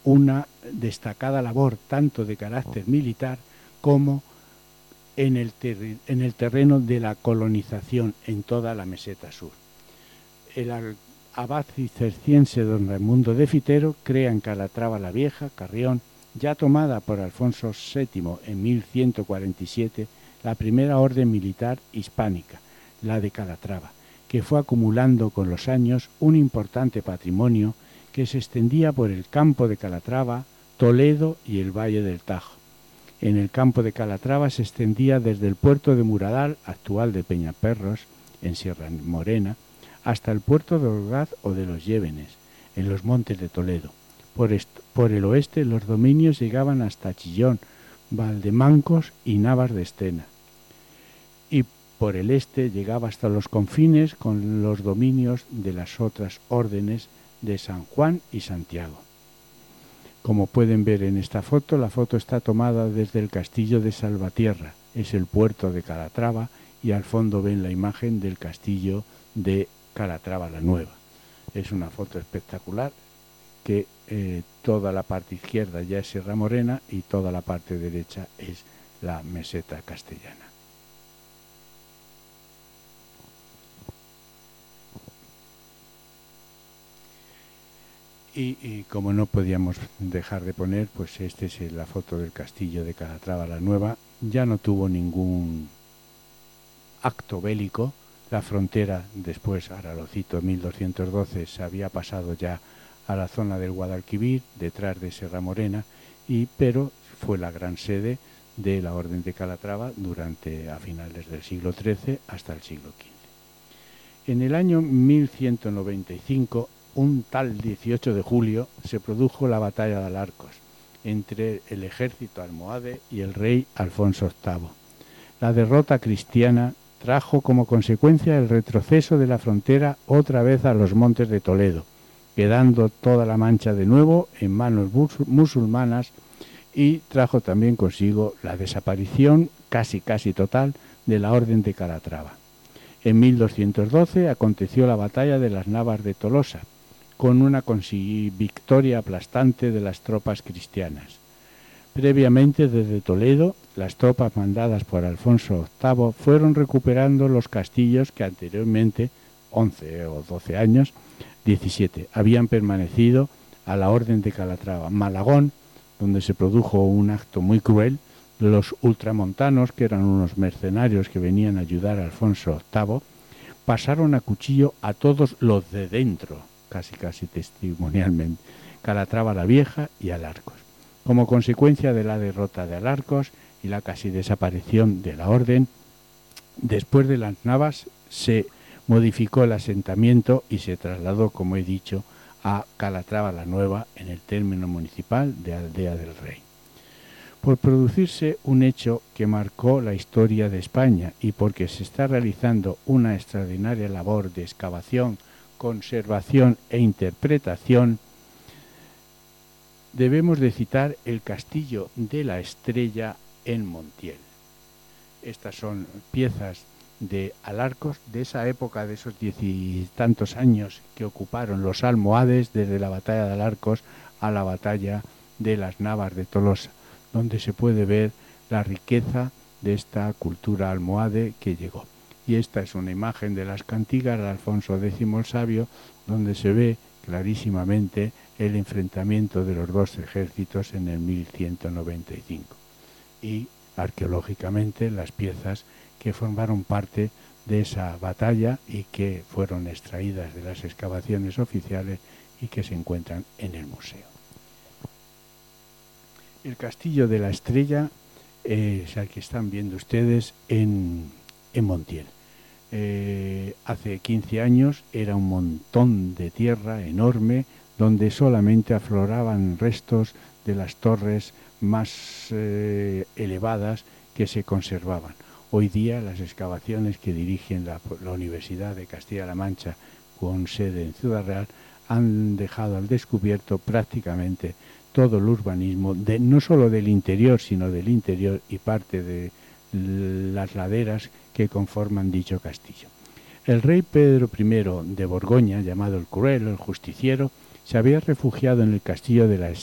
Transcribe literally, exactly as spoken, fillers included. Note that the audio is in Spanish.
una destacada labor tanto de carácter militar como en el, en el terreno de la colonización en toda la meseta sur. El abad cisterciense don Raimundo de Fitero crea en Calatrava la Vieja, Carrión, ya tomada por Alfonso séptimo en mil ciento cuarenta y siete, la primera orden militar hispánica, la de Calatrava, que fue acumulando con los años un importante patrimonio que se extendía por el campo de Calatrava, Toledo y el Valle del Tajo. En el campo de Calatrava se extendía desde el puerto de Muradal, actual de Peñaperros, en Sierra Morena, hasta el puerto de Orgaz o de los Llévenes, en los montes de Toledo. Por, por el oeste los dominios llegaban hasta Chillón, Valdemancos y Navas de Estena. Y por el este llegaba hasta los confines con los dominios de las otras órdenes de San Juan y Santiago. Como pueden ver en esta foto, la foto está tomada desde el castillo de Salvatierra, es el puerto de Calatrava, y al fondo ven la imagen del castillo de Calatrava la Nueva. Es una foto espectacular que eh, toda la parte izquierda ya es Sierra Morena y toda la parte derecha es la meseta castellana. Y, y como no podíamos dejar de poner, pues esta es la foto del castillo de Calatrava la Nueva. Ya no tuvo ningún acto bélico. La frontera, después, ahora lo cito, en mil doscientos doce, se había pasado ya a la zona del Guadalquivir, detrás de Sierra Morena, y, pero fue la gran sede de la Orden de Calatrava durante a finales del siglo trece hasta el siglo quince. En el año mil ciento noventa y cinco, un tal dieciocho de julio, se produjo la batalla de Alarcos entre el ejército almohade y el rey Alfonso octavo. La derrota cristiana trajo como consecuencia el retroceso de la frontera otra vez a los montes de Toledo, quedando toda la Mancha de nuevo en manos musulmanas, y trajo también consigo la desaparición casi casi total de la Orden de Calatrava. En mil doscientos doce aconteció la batalla de las Navas de Tolosa, con una victoria aplastante de las tropas cristianas. Previamente, desde Toledo, las tropas mandadas por Alfonso octavo fueron recuperando los castillos que anteriormente, once o doce años, diecisiete, habían permanecido a la Orden de Calatrava. Malagón, donde se produjo un acto muy cruel, los ultramontanos, que eran unos mercenarios que venían a ayudar a Alfonso octavo, pasaron a cuchillo a todos los de dentro, casi casi testimonialmente, Calatrava la Vieja y Alarcos. Como consecuencia de la derrota de Alarcos y la casi desaparición de la orden, después de las Navas se modificó el asentamiento y se trasladó, como he dicho, a Calatrava la Nueva, en el término municipal de Aldea del Rey. Por producirse un hecho que marcó la historia de España y porque se está realizando una extraordinaria labor de excavación, conservación e interpretación, debemos de citar el Castillo de la Estrella en Montiel. Estas son piezas de Alarcos, de esa época, de esos diez y tantos años que ocuparon los almohades, desde la batalla de Alarcos a la batalla de las Navas de Tolosa, donde se puede ver la riqueza de esta cultura almohade que llegó. Y esta es una imagen de las cantigas de Alfonso décimo el Sabio, donde se ve clarísimamente el enfrentamiento de los dos ejércitos en el mil ciento noventa y cinco. Y arqueológicamente las piezas que formaron parte de esa batalla y que fueron extraídas de las excavaciones oficiales y que se encuentran en el museo. El Castillo de la Estrella eh, es el que están viendo ustedes en, en Montiel. Eh, hace quince años era un montón de tierra enorme donde solamente afloraban restos de las torres más eh, elevadas que se conservaban. Hoy día las excavaciones que dirigen la, la Universidad de Castilla-La Mancha, con sede en Ciudad Real, han dejado al descubierto prácticamente todo el urbanismo, de, no solo del interior, sino del interior y parte de las laderas que conforman dicho castillo. El rey Pedro primero de Borgoña, llamado el Cruel, el Justiciero, se había refugiado en el castillo de la